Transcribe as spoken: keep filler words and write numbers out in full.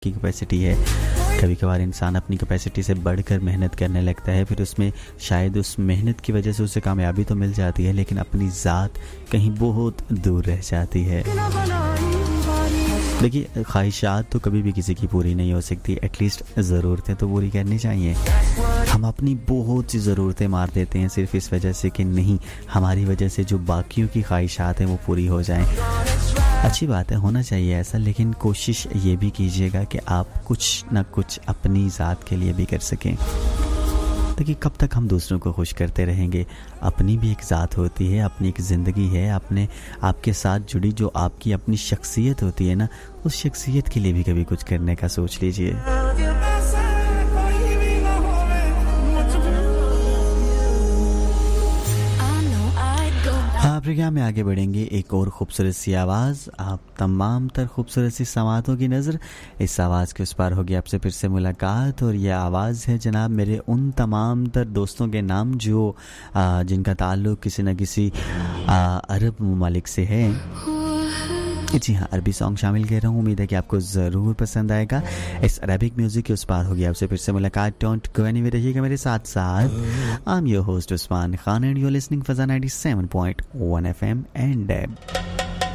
की कैपेसिटी है। कभी कभार इंसान अपनी कैपेसिटी से बढ़कर मेहनत करने लगता है, फिर उसमें शायद उस मेहनत की वजह से उसे कामयाबी तो मिल जाती है, लेकिन अपनी ज़ात कहीं बहुत दूर रह जाती है। देखिए, ख्वाहिशात तो कभी भी किसी की पूरी नहीं हो सकती, एटलीस्ट ज़रूरतें तो पूरी करनी चाहिए। हम अपनी बहुत सी ज़रूरतें मार देते हैं सिर्फ इस वजह से कि नहीं, हमारी वजह से जो बाकियों की ख्वाहिशात हैं वो पूरी हो जाएं। अच्छी बात है, होना चाहिए ऐसा, लेकिन कोशिश ये भी कीजिएगा कि आप कुछ ना कुछ अपनी ज़ात के लिए भी कर सकें। देखिए, कब तक हम दूसरों को खुश करते रहेंगे? अपनी भी एक ज़ात होती है, अपनी एक ज़िंदगी है, अपने आपके साथ जुड़ी जो आपकी अपनी शख्सियत होती है ना, उस शख्सियत के लिए भी कभी कुछ करने का सोच लीजिए। आप प्रोग्राम में आगे बढ़ेंगे, एक और खूबसूरत सी आवाज़, आप तमाम तर खूबसूरत सी समातों की नज़र, इस आवाज़ के उस पार होगी आपसे फिर से मुलाकात। और यह आवाज़ है जनाब मेरे उन तमाम तर दोस्तों के नाम जो आ, जिनका ताल्लुक़ किसी न किसी आ, अरब ममालिक से है। जी हाँ, अरबी सॉन्ग शामिल कर रहा हूँ, उम्मीद है कि आपको ज़रूर पसंद आएगा। इस अरबिक म्यूज़िक के उस पार होगी आपसे फिर से मुलाकात। डोंट गो एनीवेयर, रहिएगा मेरे साथ साथ। I am your host Usman Khan and you are listening फज़ा ninety seven point one F M and